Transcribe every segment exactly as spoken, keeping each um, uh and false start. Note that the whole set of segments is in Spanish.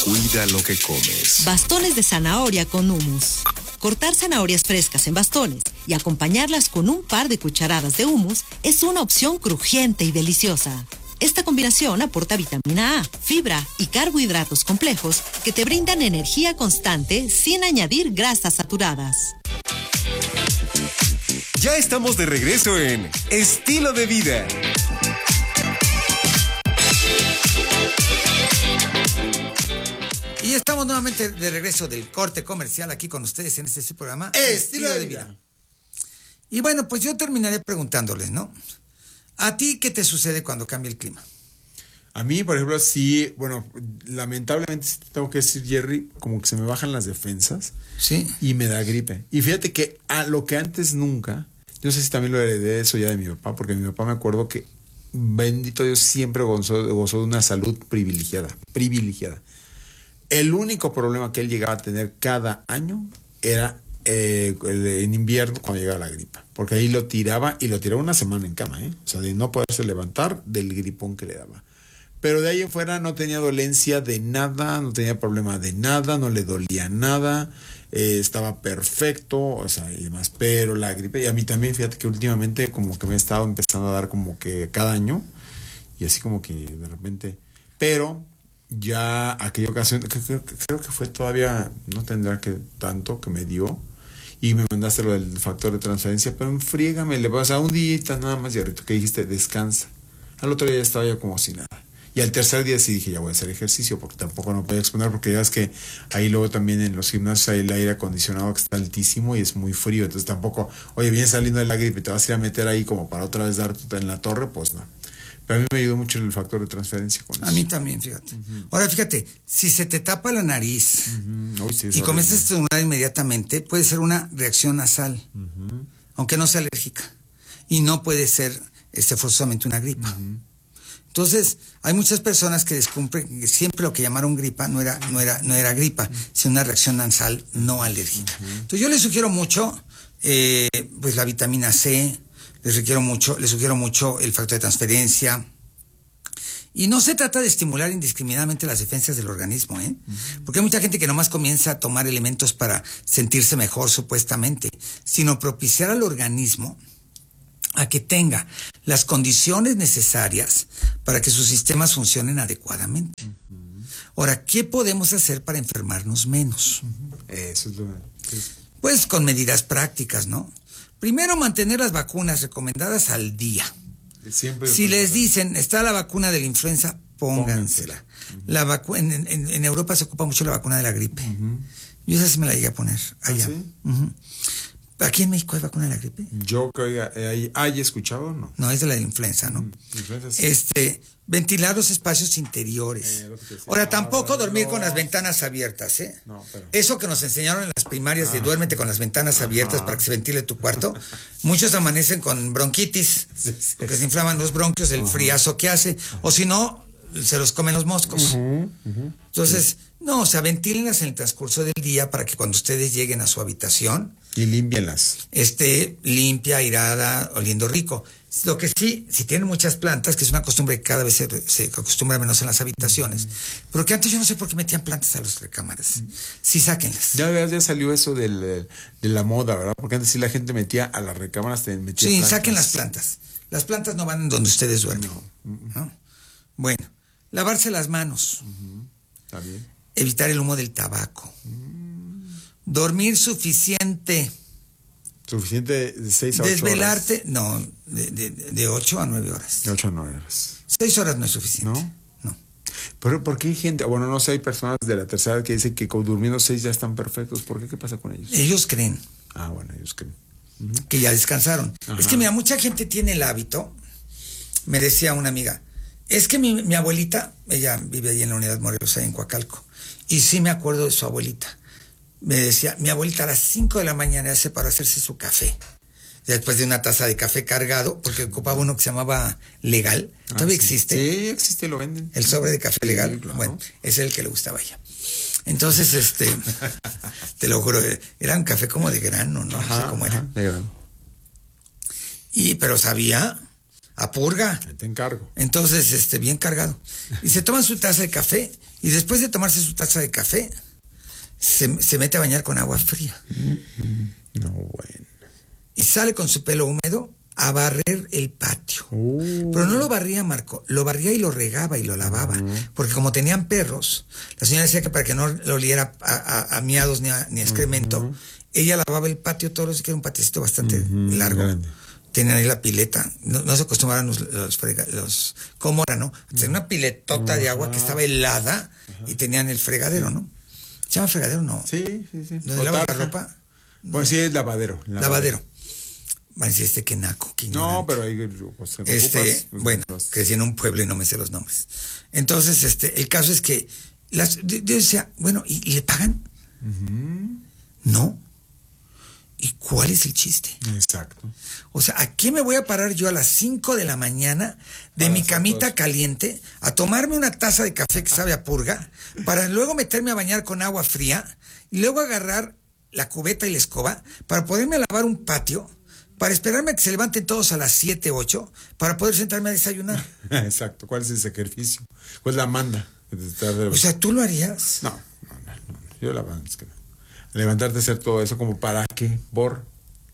Cuida lo que comes. Bastones de zanahoria con hummus. Cortar zanahorias frescas en bastones y acompañarlas con un par de cucharadas de hummus es una opción crujiente y deliciosa. Esta combinación aporta vitamina A, fibra y carbohidratos complejos que te brindan energía constante sin añadir grasas saturadas. Ya estamos de regreso en Estilo de Vida. Y estamos nuevamente de regreso del corte comercial aquí con ustedes en este su programa Estilo, Estilo de, de vida. vida. Y bueno, pues yo terminaré preguntándoles, ¿no? ¿A ti qué te sucede cuando cambia el clima? A mí, por ejemplo, sí, bueno, lamentablemente tengo que decir, Jerry, como que se me bajan las defensas. Sí. Y me da gripe. Y fíjate que a lo que antes nunca, yo no sé si también lo heredé eso ya de mi papá, porque mi papá me acuerdo que, bendito Dios, siempre gozó, gozó de una salud privilegiada, privilegiada. El único problema que él llegaba a tener cada año era eh, en invierno cuando llegaba la gripa. Porque ahí lo tiraba y lo tiraba una semana en cama, ¿eh? O sea, de no poderse levantar del gripón que le daba. Pero de ahí en fuera no tenía dolencia de nada, no tenía problema de nada, no le dolía nada, eh, estaba perfecto, o sea, y demás. Pero la gripe, y a mí también, fíjate que últimamente como que me he estado empezando a dar como que cada año, y así como que de repente, pero ya aquella ocasión, creo, creo que fue todavía, no tendrá que tanto que me dio, y me mandaste lo del factor de transferencia, pero enfrígame, le vas a un día nada más, y que dijiste, descansa. Al otro día ya estaba yo como si nada. Y al tercer día sí dije, ya voy a hacer ejercicio, porque tampoco no podía exponer, porque ya es que ahí luego también en los gimnasios hay el aire acondicionado que está altísimo y es muy frío, entonces tampoco, oye, vienes saliendo de la gripe y te vas a ir a meter ahí como para otra vez darte en la torre, pues no. Pero a mí me ayudó mucho el factor de transferencia con eso. A mí también, fíjate. Uh-huh. Ahora, fíjate, si se te tapa la nariz uh-huh. Uy, sí, y comienzas a estornudar inmediatamente, puede ser una reacción nasal, uh-huh. aunque no sea alérgica. Y no puede ser este, forzosamente una gripa. Uh-huh. Entonces, hay muchas personas que descubren que siempre lo que llamaron gripa no era, no era, no era gripa, uh-huh. sino una reacción nasal no alérgica. Uh-huh. Entonces, yo les sugiero mucho, eh, pues la vitamina C, les requiero mucho, les sugiero mucho el factor de transferencia. Y no se trata de estimular indiscriminadamente las defensas del organismo, ¿eh? Uh-huh. Porque hay mucha gente que nomás comienza a tomar elementos para sentirse mejor, supuestamente, sino propiciar al organismo a que tenga las condiciones necesarias para que sus sistemas funcionen adecuadamente. Uh-huh. Ahora, ¿qué podemos hacer para enfermarnos menos? Uh-huh. Eso es lo que... Pues con medidas prácticas, ¿no? Primero, mantener las vacunas recomendadas al día. Siempre si les dicen, está la vacuna de la influenza, póngansela. Uh-huh. La vacu- en, en, en Europa se ocupa mucho la vacuna de la gripe. Uh-huh. Yo esa sí me la llegué a poner allá. ¿Ah, sí? Uh-huh. ¿Aquí en México hay vacuna de la gripe? Yo creo que hay, hay escuchado, ¿no? No, es de la influenza, ¿no? Mm, influenza, sí. Este, ventilar los espacios interiores. Eh, Ahora, tampoco ah, dormir no. con las ventanas abiertas, ¿eh? No, pero... Eso que nos enseñaron en las primarias ah, de duérmete con las ventanas ajá. abiertas para que se ventile tu cuarto. Muchos amanecen con bronquitis, sí, sí. porque se inflaman los bronquios, el ajá. friazo que hace. Ajá. O si no, se los comen los moscos. Uh-huh, uh-huh. Entonces, sí. no, o sea, ventílenlas en el transcurso del día para que cuando ustedes lleguen a su habitación... Y límpienlas. Esté limpia, airada, oliendo rico. Lo que sí, si tienen muchas plantas, que es una costumbre que cada vez se, se acostumbra menos en las habitaciones, mm. pero que antes yo no sé por qué metían plantas a las recámaras. Mm. Sí, sáquenlas. Ya, ya salió eso del, de la moda, ¿verdad? Porque antes sí la gente metía a las recámaras, te metía Sí, plantas. Saquen las plantas. Las plantas no van donde ustedes duermen. No. ¿No? Bueno, lavarse las manos. Uh-huh. Está bien. Evitar el humo del tabaco. Mm. Dormir suficiente. Suficiente de seis a ocho Desvelarte, horas. no, de, de, de ocho a nueve horas. De ocho a nueve horas. Seis horas no es suficiente. ¿No? No. Pero ¿por qué hay gente, bueno, no sé, hay personas de la tercera edad que dicen que durmiendo seis ya están perfectos? ¿Por qué? ¿Qué pasa con ellos? Ellos creen. Ah, bueno, ellos creen. Uh-huh. Que ya descansaron. Ajá. Es que mira, mucha gente tiene el hábito, me decía una amiga, es que mi, mi abuelita, ella vive ahí en la Unidad Morelos, ahí en Coacalco, y sí me acuerdo de su abuelita. Me decía, mi abuelita a las cinco de la mañana se para hacerse su café. Después de una taza de café cargado, porque ocupaba uno que se llamaba Legal. ¿Todavía ah, sí. existe? Sí, existe, lo venden. El sobre de café sí, Legal. Claro. Bueno, es el que le gustaba a ella. Entonces, este, te lo juro, era un café como de grano, ¿no? Ajá, no sé cómo era. Ajá, de grano. Y, pero sabía, a purga. Te encargo. Entonces, este, bien cargado. Y se toman su taza de café, y después de tomarse su taza de café, se, se mete a bañar con agua fría. No, bueno. Y sale con su pelo húmedo a barrer el patio. Uh. Pero no lo barría, Marco, lo barría y lo regaba y lo lavaba. Uh-huh. Porque como tenían perros, la señora decía que para que no lo oliera a, a, a miados ni a, ni a excremento, uh-huh. ella lavaba el patio todos los días, que era un patiecito bastante uh-huh. largo. Grande. Tenían ahí la pileta, no, no se acostumbraban los, los, frega, los ¿cómo era, no? Tenían una piletota uh-huh. de agua que estaba helada uh-huh. y tenían el fregadero, ¿no? ¿Se llama fregadero? No. Sí, sí, sí. ¿Donde lavan la ropa? Pues sí, es lavadero. Lavadero. lavadero. Va a decir este que naco. Que no, pero ahí pues, este, ocupas, pues, bueno, pues, crecí en un pueblo y no me sé los nombres. Entonces, este, el caso es que las, yo decía, bueno, ¿y, y le pagan? Uh-huh. No. ¿Y cuál es el chiste? Exacto. O sea, ¿a qué me voy a parar yo a las cinco de la mañana de para mi camita todos. Caliente a tomarme una taza de café que sabe a purga para luego meterme a bañar con agua fría y luego agarrar la cubeta y la escoba para poderme lavar un patio, para esperarme a que se levanten todos a las siete, ocho, para poder sentarme a desayunar? Exacto. ¿Cuál es el sacrificio? ¿Cuál es la manda? O sea, ¿tú lo harías? No, no, no. no. Yo la verdad es que no. Levantarte a hacer todo eso, ¿como para qué? ¿Por?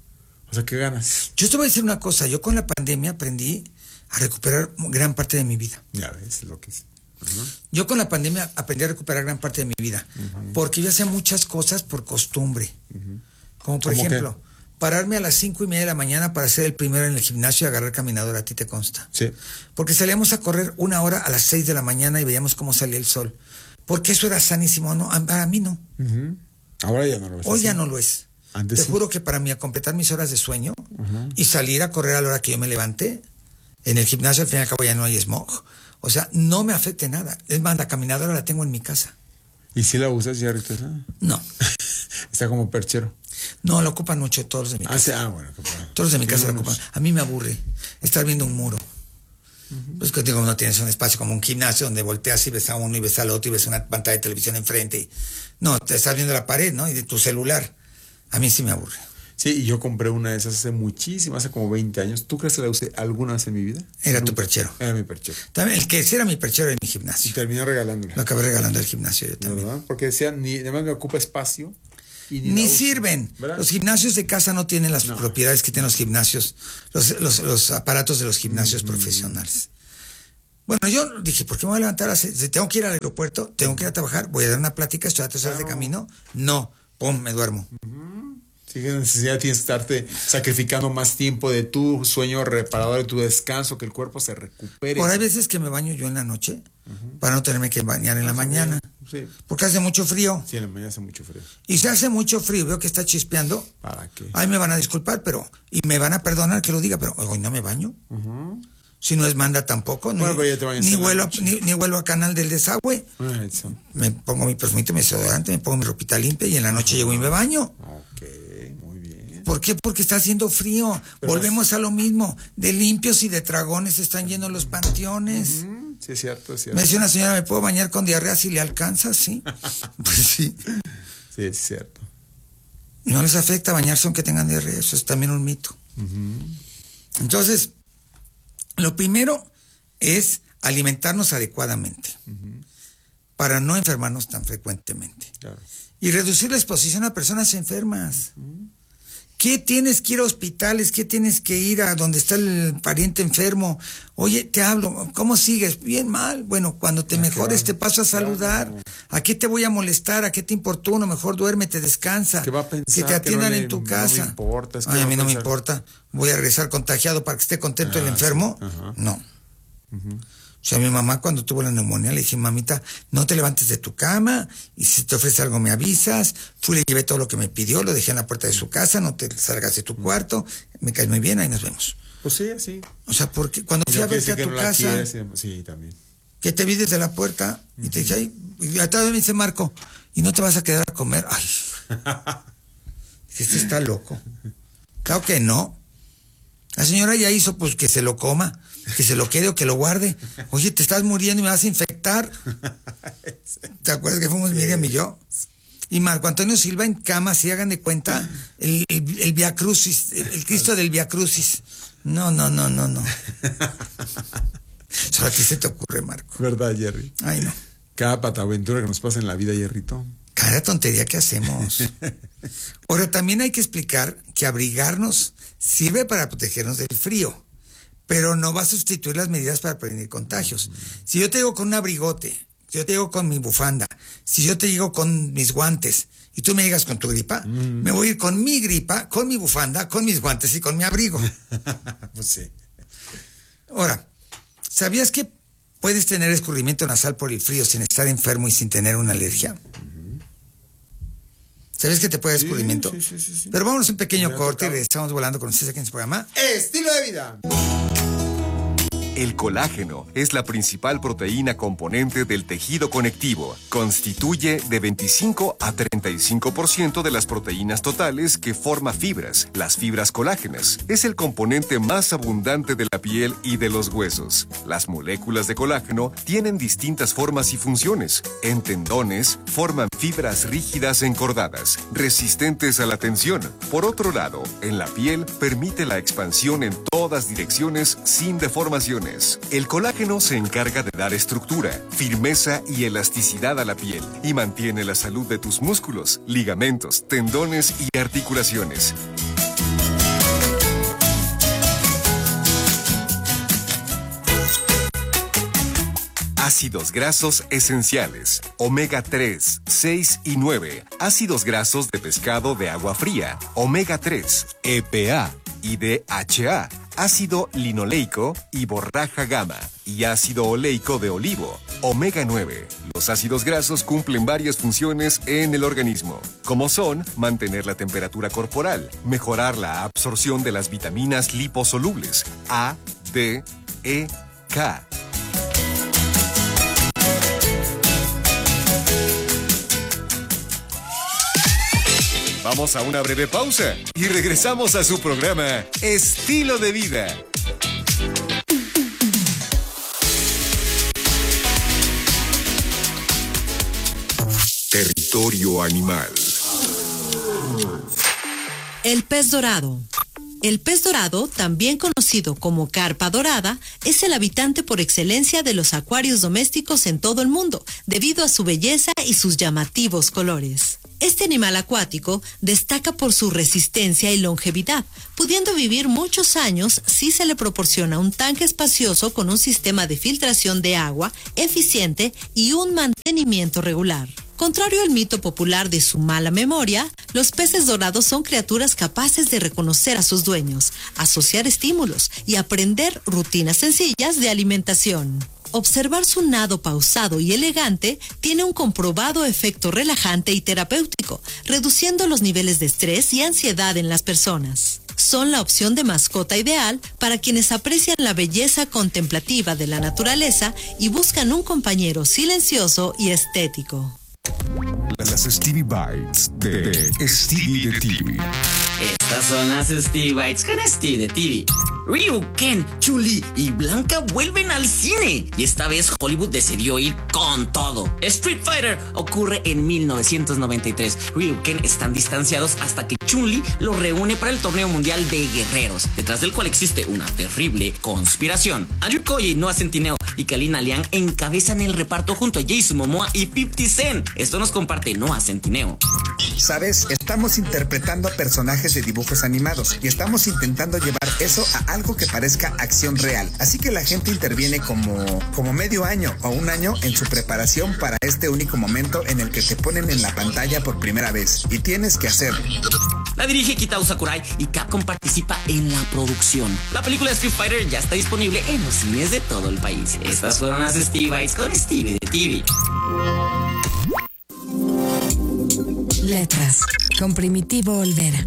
O sea, ¿qué ganas? Yo te voy a decir una cosa. Yo con la pandemia aprendí a recuperar gran parte de mi vida. Ya ves lo que es. Uh-huh. Yo con la pandemia aprendí a recuperar gran parte de mi vida. Uh-huh. Porque yo hacía muchas cosas por costumbre. Uh-huh. Como por ejemplo, qué? Pararme a las cinco y media de la mañana para ser el primero en el gimnasio y agarrar caminadora. ¿A ti te consta? Sí. Porque salíamos a correr una hora a las seis de la mañana y veíamos cómo salía el sol. Porque eso era sanísimo. No, para mí no. Uh-huh. Ahora ya no lo es. Hoy así. ya no lo es. Antes Te sí. juro que para mí, a completar mis horas de sueño uh-huh. y salir a correr a la hora que yo me levante, en el gimnasio al fin y al cabo ya no hay smog. O sea, no me afecte nada. Es más, la caminadora la tengo en mi casa. ¿Y si la usas ya, Rita? No. Está como perchero. No, lo ocupan mucho todos los de mi casa. Ah, sí, ah bueno. Todos los de mi casa lo ocupan. A mí me aburre estar viendo un muro. Uh-huh. Pues que digo, no tienes un espacio como un gimnasio donde volteas y ves a uno y ves al otro y ves una pantalla de televisión enfrente. Y, no, te estás viendo la pared, ¿no? Y de tu celular. A mí sí me aburre. Sí, y yo compré una de esas hace muchísimo, hace como veinte años. ¿Tú crees que la usé alguna vez en mi vida? Era tu perchero. Era mi perchero. También, el que sí era mi perchero era mi gimnasio. Y terminé regalándola. Lo acabé regalando al gimnasio yo también. ¿Verdad? Porque decían, ni, además me ocupa espacio. Y ni ni sirven. ¿Verdad? Los gimnasios de casa no tienen las no. propiedades que tienen los gimnasios, los, los, los aparatos de los gimnasios mm-hmm. profesionales. Bueno, yo dije, ¿por qué me voy a levantar? A hacer? Si tengo que ir al aeropuerto, tengo que ir a trabajar, voy a dar una plática, estoy a tres horas claro. de camino. No, pum, me duermo. Uh-huh. Sí, que necesidad tienes que estarte sacrificando más tiempo de tu sueño reparador, de tu descanso, que el cuerpo se recupere. Por hay veces que me baño yo en la noche uh-huh. para no tenerme que bañar en la mañana. Sí. Porque hace mucho frío. Sí, en la mañana hace mucho frío. Y si hace mucho frío, veo que está chispeando. ¿Para qué? Ahí me van a disculpar, pero y me van a perdonar que lo diga, pero hoy no me baño. Uh-huh. Si no es manda tampoco, bueno, ni, ni, vuelo a, ni, ni vuelo a canal del desagüe. Right, so. Me pongo mi perfumito, mi desodorante, me pongo mi ropita limpia y en la noche uh-huh. llego y me baño. Ok, muy bien. ¿Por qué? Porque está haciendo frío. Pero volvemos a lo mismo. De limpios y de dragones están llenos los panteones. Uh-huh. Sí, es cierto, es cierto. Me decía una señora, ¿me puedo bañar con diarrea si le alcanza? Sí. Pues sí. Sí, es cierto. No les afecta bañarse aunque tengan diarrea. Eso es también un mito. Uh-huh. Entonces, lo primero es alimentarnos adecuadamente uh-huh. para no enfermarnos tan frecuentemente. Claro. Y reducir la exposición a personas enfermas. Uh-huh. ¿Qué tienes que ir a hospitales? ¿Qué tienes que ir a donde está el pariente enfermo? Oye, te hablo, ¿cómo sigues? Bien, mal. Bueno, cuando te ah, mejores te paso a saludar. Claro. ¿A qué te voy a molestar? ¿A qué te importuna? Mejor duérmete, descansa. ¿Qué va a pensar? Que te atiendan que no en tu le, casa. No me importa. Es que Ay, a mí no me importa. Voy a regresar contagiado para que esté contento ah, el enfermo. Sí. No. Uh-huh. O sea, mi mamá cuando tuvo la neumonía le dije, mamita, no te levantes de tu cama y si te ofrece algo me avisas. Fui, le llevé todo lo que me pidió, lo dejé en la puerta de su casa, no te salgas de tu cuarto, me caes muy bien, ahí nos vemos. Pues sí, sí. O sea, porque cuando fui a verte a tu no casa, quieres, sí, también. Que te vi desde la puerta y uh-huh. te dije, ay, y atrás me dice Marco, ¿y no te vas a quedar a comer? Ay, este está loco. Claro que no. La señora ya hizo pues que se lo coma, que se lo quede o que lo guarde. Oye, te estás muriendo y me vas a infectar. ¿Te acuerdas que fuimos sí. Miriam y yo? Y Marco Antonio Silva en cama, si hagan de cuenta, el, el, el Via Crucis, el, el Cristo del Via Crucis, No, no, no, no, no. Solo a ti se te ocurre, Marco. ¿Verdad, Jerry? Ay, no. Cada pataventura que nos pasa en la vida, Jerrito. Cada tontería que hacemos. Ahora, también hay que explicar que abrigarnos sirve para protegernos del frío, pero no va a sustituir las medidas para prevenir contagios. Si yo te digo con un abrigote, si yo te digo con mi bufanda, si yo te digo con mis guantes, y tú me llegas con tu gripa, mm. me voy a ir con mi gripa, con mi bufanda, con mis guantes y con mi abrigo. Pues sí. Ahora, ¿sabías que puedes tener escurrimiento nasal por el frío sin estar enfermo y sin tener una alergia? Uh-huh. ¿Sabes que te puede dar escurrimiento? Sí, sí, sí, sí. Pero vámonos un pequeño corte y regresamos volando con ustedes aquí en este programa Estilo de Vida. El colágeno es la principal proteína componente del tejido conectivo. Constituye de veinticinco a treinta y cinco por ciento de las proteínas totales que forma fibras, las fibras colágenas. Es el componente más abundante de la piel y de los huesos. Las moléculas de colágeno tienen distintas formas y funciones. En tendones, forman fibras rígidas encordadas, resistentes a la tensión. Por otro lado, en la piel permite la expansión en todas direcciones sin deformaciones. El colágeno se encarga de dar estructura, firmeza y elasticidad a la piel y mantiene la salud de tus músculos, ligamentos, tendones y articulaciones. Ácidos grasos esenciales, omega tres, seis y nueve, ácidos grasos de pescado de agua fría, omega tres, E P A y D H A, ácido linoleico y borraja gamma, y ácido oleico de olivo, omega nueve. Los ácidos grasos cumplen varias funciones en el organismo, como son mantener la temperatura corporal, mejorar la absorción de las vitaminas liposolubles A, D, E, K. Vamos a una breve pausa y regresamos a su programa Estilo de Vida. Territorio animal. El pez dorado. El pez dorado, también conocido como carpa dorada, es el habitante por excelencia de los acuarios domésticos en todo el mundo, debido a su belleza y sus llamativos colores. Este animal acuático destaca por su resistencia y longevidad, pudiendo vivir muchos años si se le proporciona un tanque espacioso con un sistema de filtración de agua eficiente y un mantenimiento regular. Contrario al mito popular de su mala memoria, los peces dorados son criaturas capaces de reconocer a sus dueños, asociar estímulos y aprender rutinas sencillas de alimentación. Observar su nado pausado y elegante tiene un comprobado efecto relajante y terapéutico, reduciendo los niveles de estrés y ansiedad en las personas. Son la opción de mascota ideal para quienes aprecian la belleza contemplativa de la naturaleza y buscan un compañero silencioso y estético. Las Stevie Bites de, de Stevie de T V. Estas son las Stevie Bites con Stevie de T V. Ryu, Ken, Chun-Li y Blanca vuelven al cine y esta vez Hollywood decidió ir con todo. Street Fighter ocurre en mil novecientos noventa y tres. Ryu y Ken están distanciados hasta que Chun-Li los reúne para el torneo mundial de guerreros, detrás del cual existe una terrible conspiración. Andrew Koji, Noah Centineo y Kalina Liang encabezan el reparto junto a Jason Momoa y fifty Cent. Esto nos comparte Noah Centineo. ¿Sabes? Estamos interpretando personajes de dibujos animados y estamos intentando llevar eso a algo que parezca acción real. Así que la gente interviene como, como medio año o un año en su preparación para este único momento en el que te ponen en la pantalla por primera vez. Y tienes que hacerlo. La dirige Kitao Sakurai y Capcom participa en la producción. La película Street Fighter ya está disponible en los cines de todo el país. Estas fueron las Stevie Bites con Stevie de T V. Letras con Primitivo Olvera.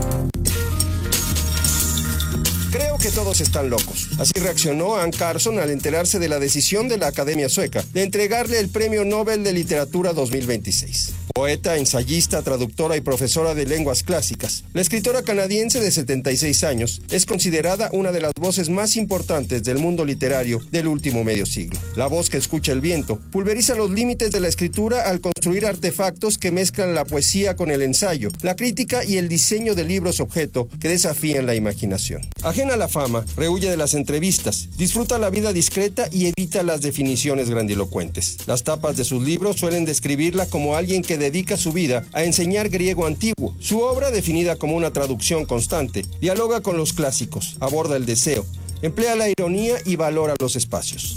Creo que todos están locos. Así reaccionó Anne Carson al enterarse de la decisión de la Academia Sueca de entregarle el Premio Nobel de Literatura dos mil veintiséis. Poeta, ensayista, traductora y profesora de lenguas clásicas, la escritora canadiense de setenta y seis años es considerada una de las voces más importantes del mundo literario del último medio siglo. La voz que escucha el viento pulveriza los límites de la escritura al construir artefactos que mezclan la poesía con el ensayo, la crítica y el diseño de libros objeto que desafían la imaginación. Ajena a la fama, rehuye de las entrevistas, disfruta la vida discreta y evita las definiciones grandilocuentes. Las tapas de sus libros suelen describirla como alguien que dedica su vida a enseñar griego antiguo. Su obra, definida como una traducción constante, dialoga con los clásicos, aborda el deseo, emplea la ironía y valora los espacios.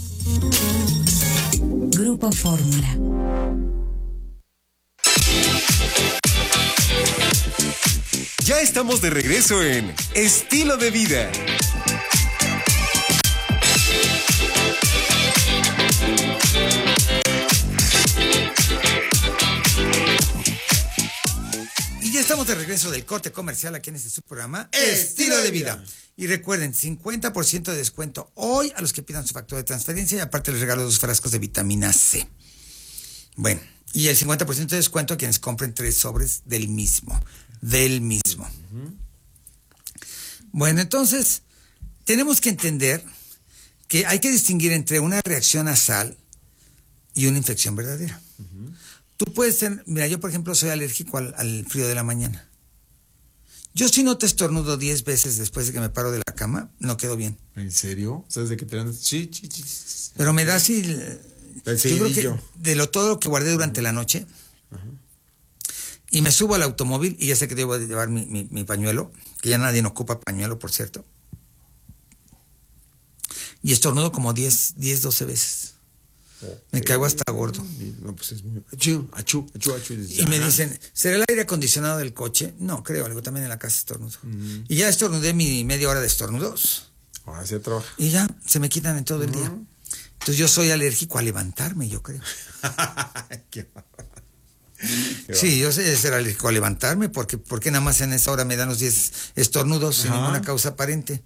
Grupo Fórmula. Ya estamos de regreso en Estilo de Vida. Y ya estamos de regreso del corte comercial aquí en este su programa Estilo de Vida. Y recuerden, cincuenta por ciento de descuento hoy a los que pidan su factura de transferencia y aparte les regalo dos frascos de vitamina C. Bueno, y el cincuenta por ciento de descuento a quienes compren tres sobres del mismo. Del mismo. Uh-huh. Bueno, entonces, tenemos que entender que hay que distinguir entre una reacción nasal y una infección verdadera. Uh-huh. Tú puedes ser, mira, yo por ejemplo soy alérgico al, al frío de la mañana. Yo si no te estornudo diez veces después de que me paro de la cama, no quedo bien. ¿En serio? ¿Sabes de qué te dan? Sí, sí, sí. Pero me da así, yo creo que de lo todo lo que guardé durante uh-huh. la noche. Uh-huh. Y me subo al automóvil y ya sé que debo de llevar mi, mi, mi pañuelo, que ya nadie ocupa pañuelo, por cierto. Y estornudo como diez, doce veces. Okay. Me caigo hasta gordo. No, pues es muy... Achú, achú, achú, achú. Y me dicen, ¿será el aire acondicionado del coche? No, creo, algo también en la casa estornudo. Uh-huh. Y ya estornudé mi media hora de estornudos. Ahora sí trabaja. Y ya, se me quitan en todo uh-huh. el día. Entonces yo soy alérgico a levantarme, yo creo. Qué Sí, yo sé ser alérgico a levantarme, porque, porque nada más en esa hora me dan los diez estornudos Ajá. sin ninguna causa aparente.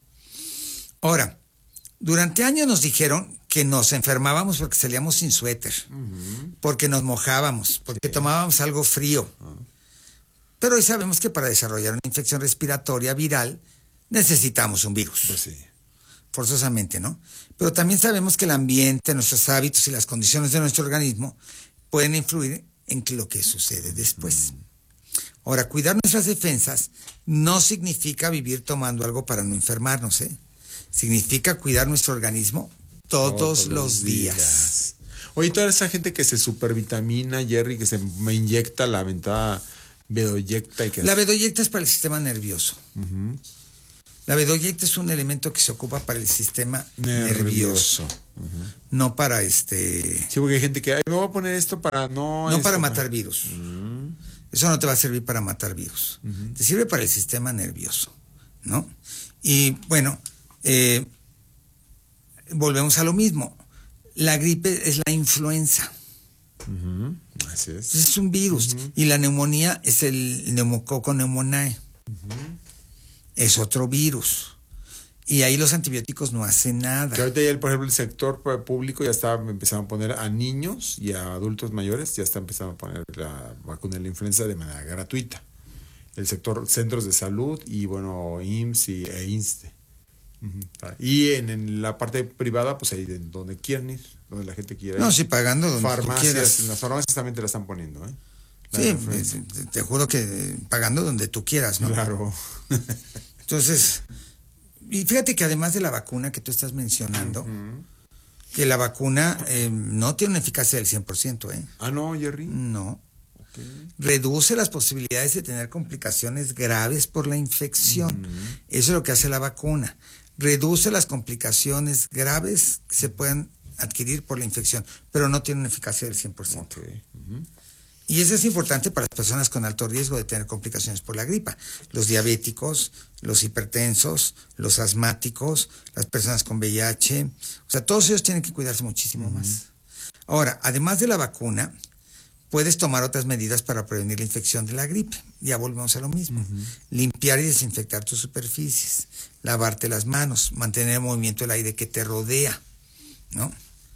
Ahora, durante años nos dijeron que nos enfermábamos porque salíamos sin suéter, uh-huh. porque nos mojábamos, porque sí. tomábamos algo frío. Uh-huh. Pero hoy sabemos que para desarrollar una infección respiratoria viral necesitamos un virus. Pues sí. Forzosamente, ¿no? Pero también sabemos que el ambiente, nuestros hábitos y las condiciones de nuestro organismo pueden influir en lo que sucede después. Ahora, cuidar nuestras defensas no significa vivir tomando algo para no enfermarnos, ¿eh? Significa cuidar nuestro organismo todos, todos los, los días. días. Oye, toda esa gente que se supervitamina, Jerry, que se me inyecta la ventada bedoyecta y que... La bedoyecta es para el sistema nervioso. Uh-huh. La bedoyecta es un elemento que se ocupa para el sistema nervioso, nervioso. Uh-huh. No para este... Sí, porque hay gente que, ay, me voy a poner esto para no... No esto, para matar virus. Uh-huh. Eso no te va a servir para matar virus. Uh-huh. Te sirve para el sistema nervioso, ¿no? Y bueno, eh, volvemos a lo mismo. La gripe es la influenza. Uh-huh. Así es. Es un virus. Uh-huh. Y la neumonía es el neumococo pneumoniae. Uh-huh. Es otro virus. Y ahí los antibióticos no hacen nada. Que ahorita ya, por ejemplo, el sector público ya está empezando a poner a niños y a adultos mayores, ya está empezando a poner la vacuna de la influenza de manera gratuita. El sector centros de salud y, bueno, I M S S y, e INSTE. Uh-huh. Y en, en la parte privada, pues ahí de donde quieran ir, donde la gente quiera ir. No, sí, pagando donde farmacias, tú quieras. Las farmacias también te la están poniendo, ¿eh? La sí, te, te juro que pagando donde tú quieras, ¿no? Claro. Entonces, y fíjate que además de la vacuna que tú estás mencionando, uh-huh. que la vacuna eh, no tiene una eficacia del cien por ciento, ¿eh? Ah, no, Jerry. No. Okay. Reduce las posibilidades de tener complicaciones graves por la infección. Uh-huh. Eso es lo que hace la vacuna. Reduce las complicaciones graves que se puedan adquirir por la infección, pero no tiene una eficacia del cien por ciento. Okay. Uh-huh. Y eso es importante para las personas con alto riesgo de tener complicaciones por la gripa. Los diabéticos, los hipertensos, los asmáticos, las personas con V I H. O sea, todos ellos tienen que cuidarse muchísimo uh-huh. más. Ahora, además de la vacuna, puedes tomar otras medidas para prevenir la infección de la gripe. Ya volvemos a lo mismo. Uh-huh. Limpiar y desinfectar tus superficies, lavarte las manos, mantener en movimiento el aire que te rodea, ¿no?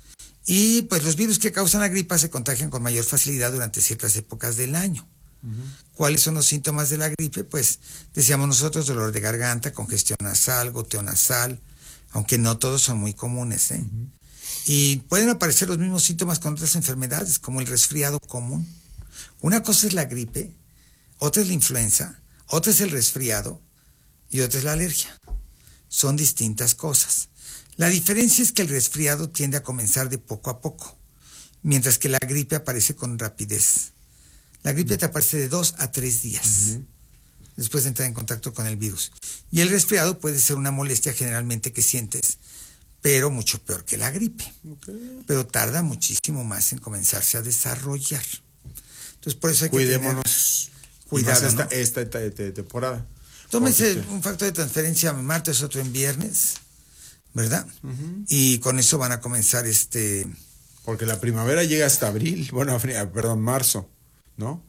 Y pues los virus que causan la gripa se contagian con mayor facilidad durante ciertas épocas del año. Uh-huh. ¿Cuáles son los síntomas de la gripe? Pues decíamos nosotros, dolor de garganta, congestión nasal, goteo nasal, aunque no todos son muy comunes, ¿eh? Uh-huh. Y pueden aparecer los mismos síntomas con otras enfermedades, como el resfriado común. Una cosa es la gripe, otra es la influenza, otra es el resfriado y otra es la alergia. son distintas cosas. La diferencia es que el resfriado tiende a comenzar de poco a poco, mientras que la gripe aparece con rapidez. La gripe te aparece de dos a tres días uh-huh. después de entrar en contacto con el virus. Y el resfriado puede ser una molestia generalmente que sientes, pero mucho peor que la gripe. Okay. Pero tarda muchísimo más en comenzarse a desarrollar. Entonces, por eso hay que Cuidémonos. tener cuidado, esta, ¿no? esta, esta, esta temporada. Tómese un factor de transferencia en martes, otro en viernes, ¿verdad? Uh-huh. Y con eso van a comenzar este... Porque la primavera llega hasta abril, bueno, perdón, marzo, ¿no?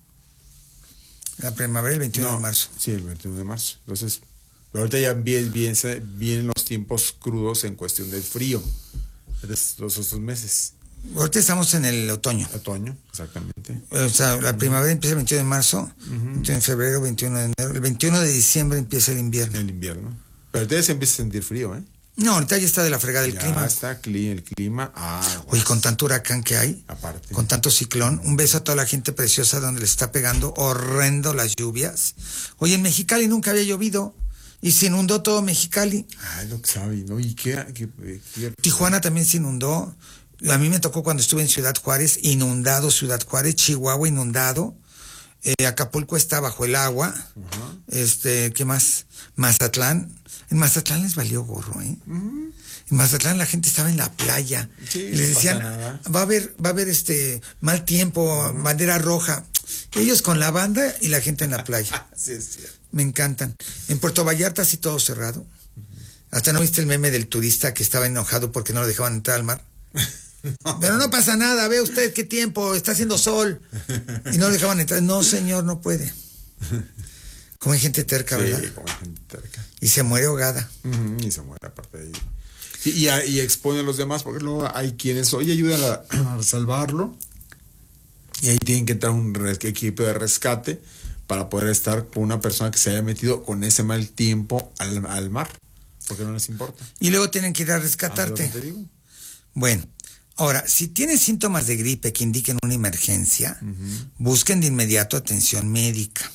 La primavera el veintiuno no, de marzo. Sí, el veintiuno de marzo. Entonces, ahorita ya vienen, vienen, vienen los tiempos crudos en cuestión del frío, los otros meses. Ahorita estamos en el otoño. Otoño, exactamente. O sea, la primavera empieza el veintiuno de marzo, uh-huh. veintiuno de febrero, veintiuno de enero. El veintiuno de diciembre empieza el invierno. El invierno. Pero ustedes se empieza a sentir frío, ¿eh? No, ahorita ya está de la fregada el ya clima. Ya está el clima. Ah, Oye, con tanto huracán que hay, aparte. Con tanto ciclón, un beso a toda la gente preciosa donde les está pegando horrendo las lluvias. Oye, en Mexicali nunca había llovido y se inundó todo Mexicali. Ay, lo que sabe, ¿no? ¿Y qué? qué, qué Tijuana también se inundó. A mí me tocó cuando estuve en Ciudad Juárez, inundado Ciudad Juárez, Chihuahua inundado, eh, Acapulco está bajo el agua, uh-huh. este, ¿qué más? Mazatlán, en Mazatlán les valió gorro, ¿eh? Uh-huh. En Mazatlán la gente estaba en la playa, sí, y les no decían, va a haber, va a haber este mal tiempo, uh-huh. bandera roja, ellos con la banda y la gente en la playa. Sí, es cierto. Me encantan. En Puerto Vallarta sí todo cerrado, uh-huh. hasta no viste el meme del turista que estaba enojado porque no lo dejaban entrar al mar. No. Pero no pasa nada, ve usted qué tiempo, está haciendo sol. Y no le dejaban entrar. No, señor, no puede. Como hay gente terca, sí, ¿verdad? Como hay gente terca. Y se muere ahogada. Uh-huh, y se muere aparte de ahí. Sí, y, y expone a los demás, porque luego hay quienes, oye, ayudan a, a salvarlo. Y ahí tienen que entrar un res, equipo de rescate para poder estar con una persona que se haya metido con ese mal tiempo al, al mar. Porque no les importa. Y luego tienen que ir a rescatarte. Ah, te digo. Bueno. Ahora, si tienes síntomas de gripe que indiquen una emergencia, uh-huh. busquen de inmediato atención médica.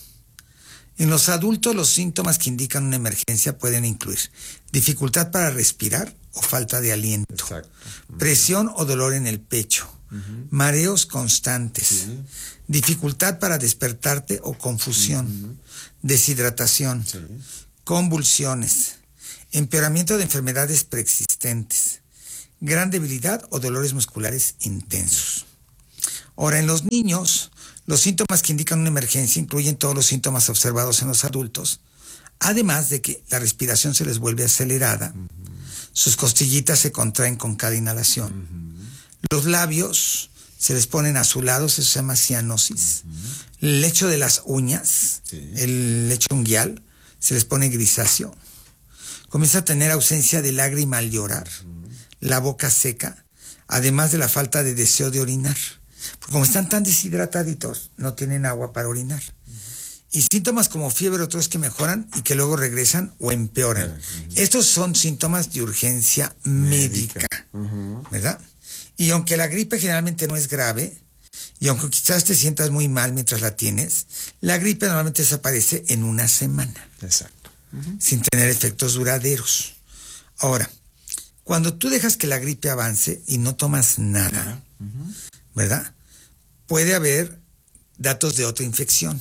En los adultos, los síntomas que indican una emergencia pueden incluir dificultad para respirar o falta de aliento, Exacto. Uh-huh. presión o dolor en el pecho, uh-huh. mareos constantes, sí. dificultad para despertarte o confusión, uh-huh. deshidratación, sí. convulsiones, empeoramiento de enfermedades preexistentes, gran debilidad o dolores musculares intensos. Ahora, en los niños, los síntomas que indican una emergencia incluyen todos los síntomas observados en los adultos, además de que la respiración se les vuelve acelerada, uh-huh. sus costillitas se contraen con cada inhalación, uh-huh. los labios se les ponen azulados, eso se llama cianosis, uh-huh. el lecho de las uñas, sí. el lecho unguial, se les pone grisáceo, comienza a tener ausencia de lágrima al llorar, uh-huh. la boca seca, además de la falta de deseo de orinar. Porque como están tan deshidrataditos, no tienen agua para orinar. Uh-huh. Y síntomas como fiebre o tos que mejoran y que luego regresan o empeoran. Uh-huh. Estos son síntomas de urgencia médica, médica. Uh-huh. ¿verdad? Y aunque la gripe generalmente no es grave, y aunque quizás te sientas muy mal mientras la tienes, la gripe normalmente desaparece en una semana. Exacto. Uh-huh. Sin tener efectos duraderos. Ahora, cuando tú dejas que la gripe avance y no tomas nada, uh-huh. ¿verdad? Puede haber datos de otra infección.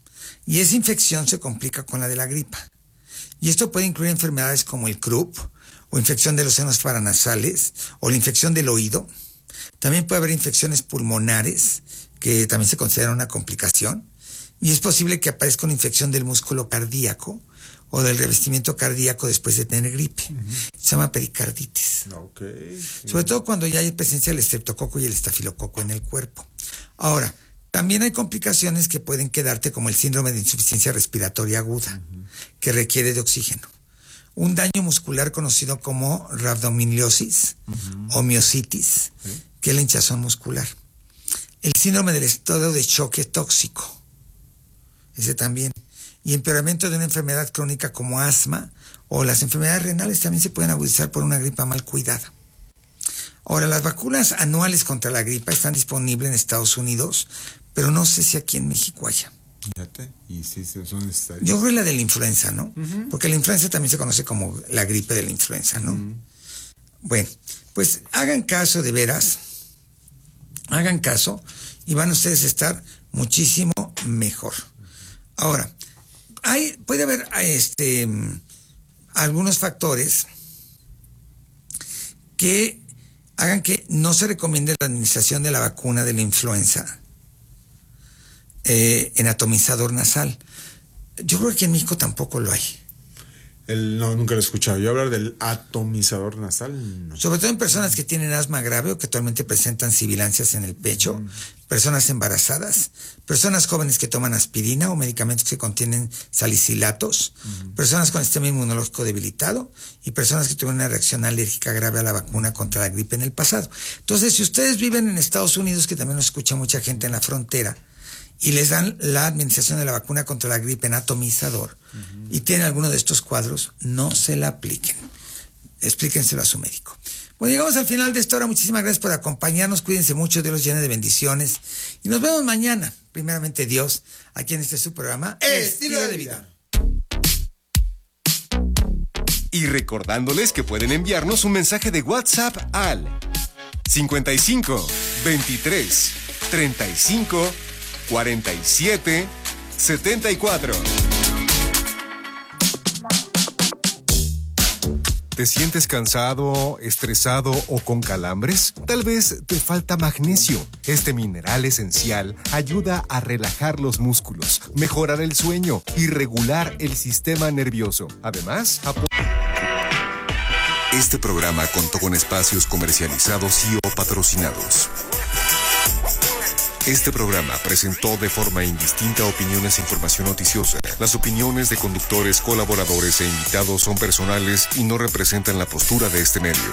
Y esa infección se complica con la de la gripa. Y esto puede incluir enfermedades como el croup, o infección de los senos paranasales, o la infección del oído. También puede haber infecciones pulmonares, que también se considera una complicación. Y es posible que aparezca una infección del músculo cardíaco, o del revestimiento cardíaco después de tener gripe. Uh-huh. Se llama pericarditis. Okay. Sobre todo cuando ya hay presencia del estreptococo y el estafilococo en el cuerpo. Ahora, también hay complicaciones que pueden quedarte como el síndrome de insuficiencia respiratoria aguda, uh-huh. que requiere de oxígeno. Un daño muscular conocido como rhabdomiolisis uh-huh. o miositis, uh-huh. que es la hinchazón muscular. El síndrome del estado de choque tóxico. Ese también. Y empeoramiento de una enfermedad crónica como asma o las enfermedades renales también se pueden agudizar por una gripa mal cuidada. Ahora, las vacunas anuales contra la gripa están disponibles en Estados Unidos, pero no sé si aquí en México haya. Fíjate, y sí, son necesarios. Yo creo que la de la influenza, ¿no? Uh-huh. Porque la influenza también se conoce como la gripe de la influenza, ¿no? Uh-huh. Bueno, pues hagan caso de veras, hagan caso y van ustedes a estar muchísimo mejor. Ahora, hay, puede haber este, algunos factores que hagan que no se recomiende la administración de la vacuna de la influenza eh, en atomizador nasal. Yo creo que en México tampoco lo hay. El, no, nunca lo he escuchado. Yo hablar del atomizador nasal. No. Sobre todo en personas que tienen asma grave o que actualmente presentan sibilancias en el pecho, mm. personas embarazadas, personas jóvenes que toman aspirina o medicamentos que contienen salicilatos, mm. personas con sistema inmunológico debilitado y personas que tuvieron una reacción alérgica grave a la vacuna contra la gripe en el pasado. Entonces, si ustedes viven en Estados Unidos, que también nos escucha mucha gente en la frontera, y les dan la administración de la vacuna contra la gripe en atomizador uh-huh. y tienen alguno de estos cuadros, no se la apliquen. Explíquenselo a su médico. Bueno, llegamos al final de esta hora. Muchísimas gracias por acompañarnos. Cuídense mucho, Dios los llene de bendiciones. Y nos vemos mañana, primeramente Dios, aquí en este su programa, Estilo de Vida. Y recordándoles que pueden enviarnos un mensaje de WhatsApp al cincuenta y cinco, veintitrés, treinta y cinco, cuarenta y siete, setenta y cuatro. ¿Te sientes cansado, estresado o con calambres? Tal vez te falta magnesio. Este mineral esencial ayuda a relajar los músculos, mejorar el sueño y regular el sistema nervioso. Además, ap- Este programa contó con espacios comercializados y o patrocinados. Este programa presentó de forma indistinta opiniones e información noticiosa. Las opiniones de conductores, colaboradores e invitados son personales y no representan la postura de este medio.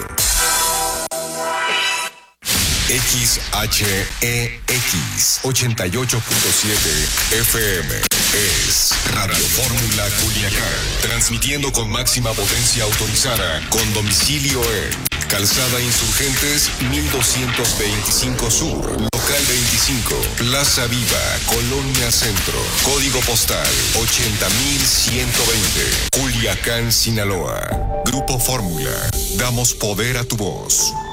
X H E X ochenta y ocho punto siete F M es Radio Fórmula Culiacán, transmitiendo con máxima potencia autorizada, con domicilio en Calzada Insurgentes mil doscientos veinticinco Sur, Local veinticinco, Plaza Viva, Colonia Centro, Código Postal ochenta mil ciento veinte, Culiacán, Sinaloa. Grupo Fórmula, damos poder a tu voz.